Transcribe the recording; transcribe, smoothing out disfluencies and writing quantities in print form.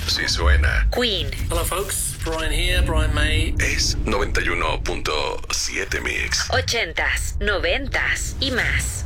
Sí suena. Queen. Hello, folks. Brian here, Brian May. Es 91.7 Mix. 80s, 90s y más.